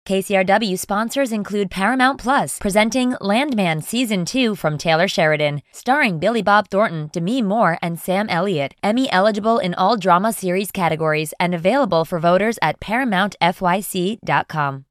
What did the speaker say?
KCRW sponsors include Paramount Plus, presenting Landman Season 2 from Taylor Sheridan, starring Billy Bob Thornton, Demi Moore, and Sam Elliott. Emmy eligible in all drama series categories and available for voters at ParamountFYC.com.